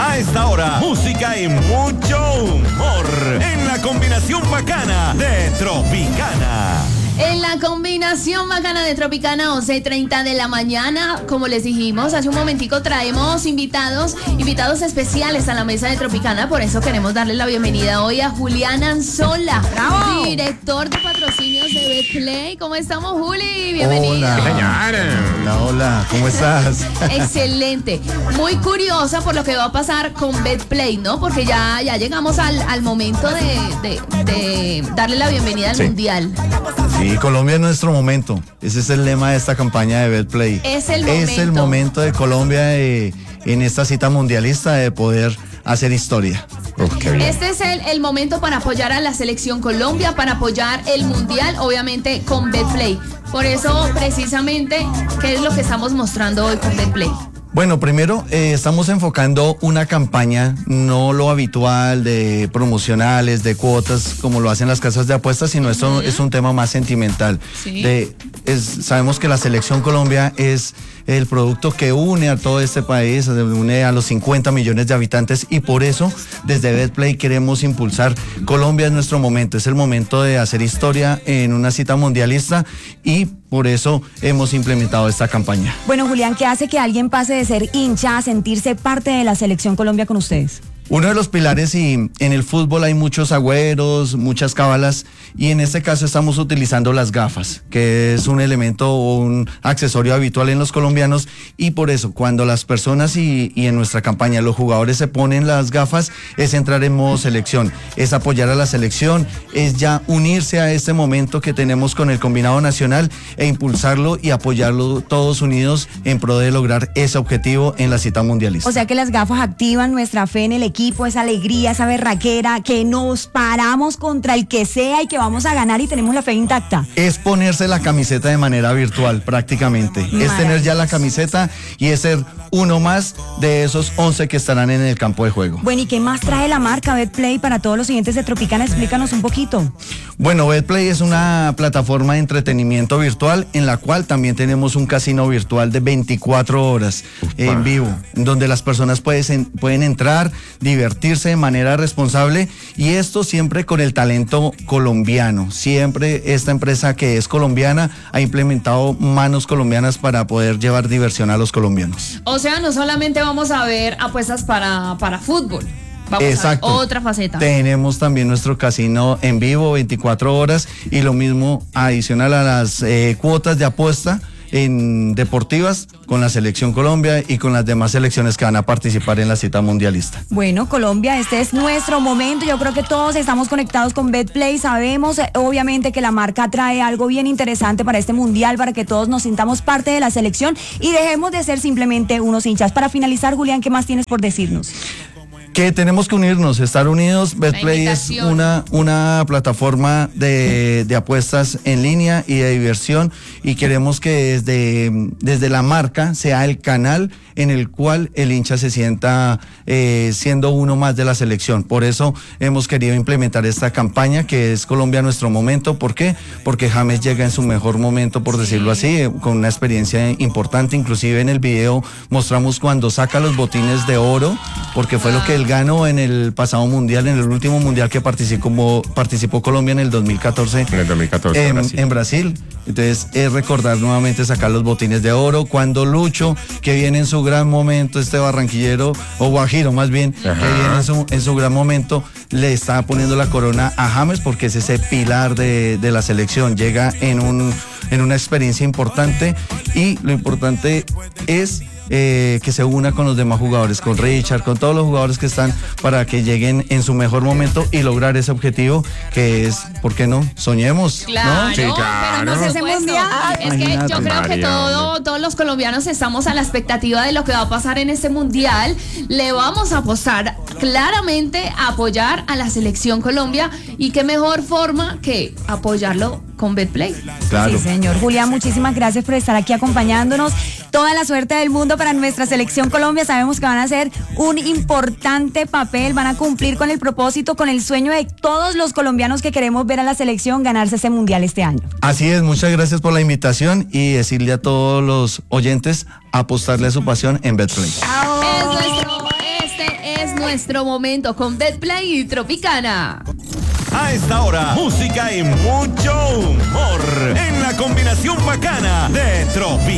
A esta hora, música y mucho humor en la combinación bacana de Tropicana. En la combinación bacana de Tropicana, 11:30 de la mañana, como les dijimos hace un momentico, traemos invitados especiales a la mesa de Tropicana. Por eso queremos darle la bienvenida hoy a Julián Anzola, ¡bravo!, director de patrocinios de Betplay. ¿Cómo estamos, Juli? Bienvenido. Hola, ¿cómo estás? Excelente. Muy curiosa por lo que va a pasar con Betplay, ¿no? Porque ya llegamos al momento de darle la bienvenida al Mundial. Sí, Colombia es nuestro momento. Ese es el lema de esta campaña de Betplay. Es el momento de Colombia en esta cita mundialista de poder hacer historia. Este es el momento para apoyar a la selección Colombia, para apoyar el Mundial, obviamente con Betplay. Por eso, precisamente, ¿qué es lo que estamos mostrando hoy con Betplay? Bueno, primero estamos enfocando una campaña, no lo habitual de promocionales, de cuotas, como lo hacen las casas de apuestas, sino esto es un tema más sentimental. Sí. Sabemos que la selección Colombia es el producto que une a todo este país, une a los 50 millones de habitantes, y por eso desde Betplay queremos impulsar Colombia es nuestro momento, es el momento de hacer historia en una cita mundialista, y por eso hemos implementado esta campaña. Bueno, Julián, ¿qué hace que alguien pase de ser hincha a sentirse parte de la selección Colombia con ustedes? Uno de los pilares, y en el fútbol hay muchos agüeros, muchas cábalas, y en este caso estamos utilizando las gafas, que es un elemento o un accesorio habitual en los colombianos, y por eso cuando las personas y en nuestra campaña los jugadores se ponen las gafas, es entrar en modo selección, es apoyar a la selección, es ya unirse a este momento que tenemos con el combinado nacional e impulsarlo y apoyarlo todos unidos en pro de lograr ese objetivo en la cita mundialista. O sea que las gafas activan nuestra fe en el equipo, esa alegría, esa berraquera, que nos paramos contra el que sea y que vamos a ganar y tenemos la fe intacta. Es ponerse la camiseta de manera virtual prácticamente. Es tener ya la camiseta y es ser uno más de esos 11 que estarán en el campo de juego. Bueno, ¿y qué más trae la marca Betplay para todos los siguientes de Tropicana? Explícanos un poquito. Bueno, Betplay es una plataforma de entretenimiento virtual en la cual también tenemos un casino virtual de 24 horas en vivo, donde las personas pueden entrar, divertirse de manera responsable, y esto siempre con el talento colombiano. Siempre esta empresa, que es colombiana, ha implementado manos colombianas para poder llevar diversión a los colombianos. O sea, no solamente vamos a ver apuestas para fútbol. Vamos Exacto. a ver otra faceta. Tenemos también nuestro casino en vivo 24 horas, y lo mismo adicional a las cuotas de apuesta en deportivas con la selección Colombia y con las demás selecciones que van a participar en la cita mundialista. Bueno, Colombia, este es nuestro momento. Yo creo que todos estamos conectados con Betplay. Sabemos obviamente que la marca trae algo bien interesante para este mundial, para que todos nos sintamos parte de la selección y dejemos de ser simplemente unos hinchas. Para finalizar, Julián, ¿qué más tienes por decirnos? Que tenemos que unirnos, estar unidos. Betplay es una plataforma de apuestas en línea y de diversión, y queremos que desde la marca sea el canal en el cual el hincha se sienta siendo uno más de la selección. Por eso hemos querido implementar esta campaña, que es Colombia nuestro momento. ¿Por qué? Porque James llega en su mejor momento, por decirlo así, con una experiencia importante. Inclusive en el video mostramos cuando saca los botines de oro, porque fue lo que él ganó en el pasado mundial, en el último mundial que participó Colombia en el 2014. En el 2014 en Brasil. Entonces es recordar nuevamente sacar los botines de oro. Cuando Lucho, que viene en su gran momento, este barranquillero, o guajiro más bien, que viene en su gran momento, le está poniendo la corona a James, porque es ese pilar de la selección. Llega en una experiencia importante, y lo importante es que se una con los demás jugadores, con Richard, con todos los jugadores que están, para que lleguen en su mejor momento y lograr ese objetivo que es, ¿por qué no? Soñemos, claro, ¿no? Sí, claro. Pero no se mundial. Es que yo creo que todos los colombianos estamos a la expectativa de lo que va a pasar en este mundial. Le vamos a apostar claramente a apoyar a la selección Colombia, y qué mejor forma que apoyarlo con Betplay. Claro. Sí, señor. Julián, muchísimas gracias por estar aquí acompañándonos. Toda la suerte del mundo para nuestra selección Colombia. Sabemos que van a hacer un importante papel, van a cumplir con el propósito, con el sueño de todos los colombianos que queremos ver a la selección ganarse ese mundial este año. Así es, muchas gracias por la invitación, y decirle a todos los oyentes apostarle a su pasión en Betplay. Este es nuestro momento con Betplay y Tropicana. A esta hora, música y mucho humor en la combinación bacana de Tropicana.